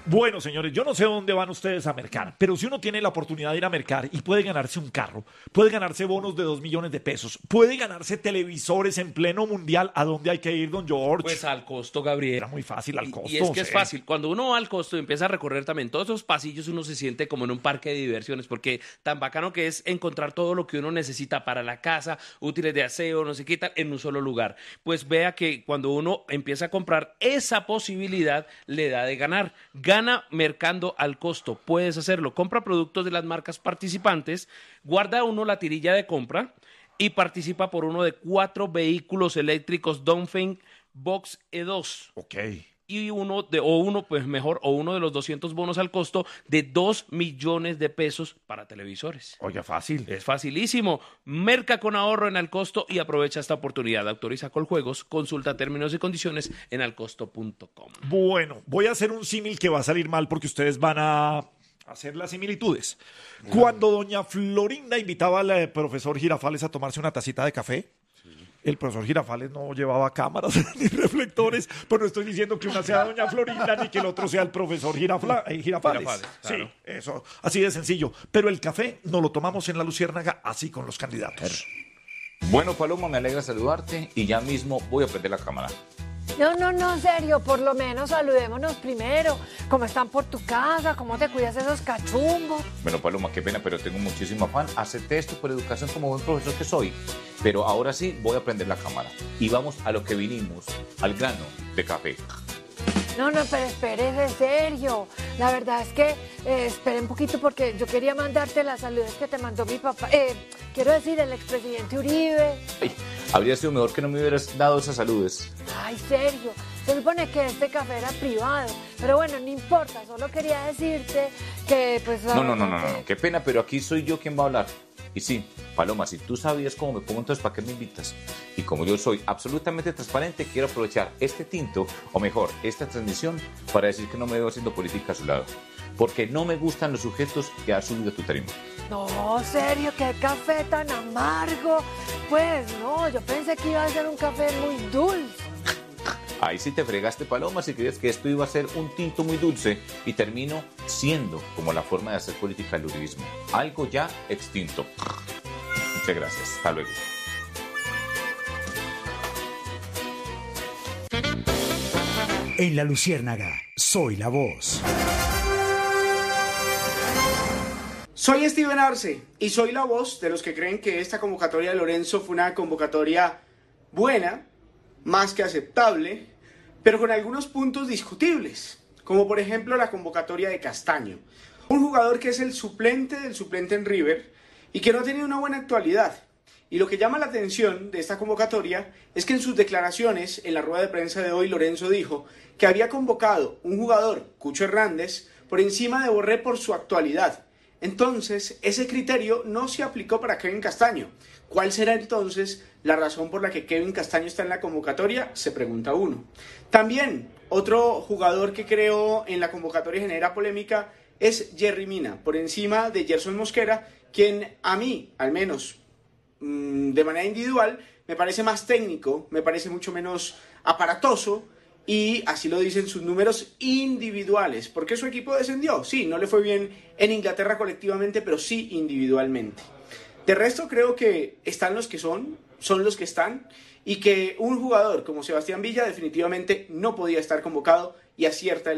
Bueno, señores, yo no sé dónde van ustedes a mercar, pero si uno tiene la oportunidad de ir a mercar y puede ganarse un carro, puede ganarse bonos de 2 millones de pesos, puede ganarse televisores en pleno mundial, ¿a dónde hay que ir, don George? Pues al costo, Gabriel. Era muy fácil al costo. Y es que es sí. fácil. Cuando uno va al costo y empieza a recorrer también todos esos pasillos, uno se siente como en un parque de diversiones, porque tan bacano que es encontrar todo lo que uno necesita para la casa, útiles de aseo, no sé qué tal, en un solo lugar. Pues vea que cuando uno empieza a comprar, esa posibilidad le da de ganar. Gana mercando al costo. Puedes hacerlo. Compra productos de las marcas participantes, guarda uno la tirilla de compra y participa por uno de 4 vehículos eléctricos Dongfeng Box E2. Ok. Y uno de los 200 bonos al costo de 2 millones de pesos para televisores. Oiga, fácil. Es facilísimo. Merca con ahorro en Alcosto y aprovecha esta oportunidad. Autoriza Coljuegos. Consulta términos y condiciones en alcosto.com. Bueno, voy a hacer un símil que va a salir mal porque ustedes van a hacer las similitudes. Cuando doña Florinda invitaba al profesor Girafales a tomarse una tacita de café, el profesor Girafales no llevaba cámaras ni reflectores, pero no estoy diciendo que una sea doña Florinda ni que el otro sea el profesor Girafales. Girafales, claro. Sí, eso, así de sencillo. Pero el café no lo tomamos en la Luciérnaga así con los candidatos. Bueno, Paloma, me alegra saludarte y ya mismo voy a prender la cámara. No, en serio, por lo menos saludémonos primero. ¿Cómo están por tu casa? ¿Cómo te cuidas de esos cachumbos? Bueno, Paloma, qué pena, pero tengo muchísimo afán. Acepté esto por educación como buen profesor que soy. Pero ahora sí voy a prender la cámara. Y vamos a lo que vinimos, al grano de café. No, pero espere, en serio. La verdad es que espere un poquito porque yo quería mandarte las saludos que te mandó mi papá. Quiero decir, el expresidente Uribe. Ay, habría sido mejor que no me hubieras dado esas saludes. Ay, Sergio, se supone que este café era privado, pero bueno, no importa, solo quería decirte que pues... No, qué pena, pero aquí soy yo quien va a hablar. Y sí, Paloma, si tú sabías cómo me pongo, entonces ¿para qué me invitas? Y como yo soy absolutamente transparente, quiero aprovechar este tinto, o mejor, esta transmisión, para decir que no me veo haciendo política a su lado. Porque no me gustan los sujetos que has subido a tu tarima. No, Sergio, qué café tan amargo. Pues no, yo pensé que iba a ser un café muy dulce. Ahí sí te fregaste, Paloma, si creías que esto iba a ser un tinto muy dulce y termino siendo como la forma de hacer política del uribismo. Algo ya extinto. Muchas gracias. Hasta luego. En La Luciérnaga, soy la voz. Soy Steven Arce y soy la voz de los que creen que esta convocatoria de Lorenzo fue una convocatoria buena, más que aceptable, pero con algunos puntos discutibles, como por ejemplo la convocatoria de Castaño, un jugador que es el suplente del suplente en River y que no ha tenido una buena actualidad. Y lo que llama la atención de esta convocatoria es que en sus declaraciones en la rueda de prensa de hoy Lorenzo dijo que había convocado un jugador, Cucho Hernández, por encima de Borré por su actualidad. Entonces, ese criterio no se aplicó para Kevin Castaño. ¿Cuál será entonces la razón por la que Kevin Castaño está en la convocatoria? Se pregunta uno. También, otro jugador que creo en la convocatoria genera polémica es Jerry Mina, por encima de Gerson Mosquera, quien a mí, al menos de manera individual, me parece más técnico, me parece mucho menos aparatoso, y así lo dicen sus números individuales. ¿Por qué su equipo descendió? Sí, no le fue bien en Inglaterra colectivamente, pero sí individualmente. De resto creo que están los que son los que están, y que un jugador como Sebastián Villa definitivamente no podía estar convocado y acierta el